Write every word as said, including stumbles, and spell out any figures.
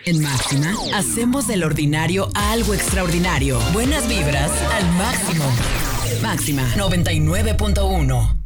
En Máxima, hacemos del ordinario algo extraordinario. Buenas vibras al máximo. Máxima noventa y nueve punto uno.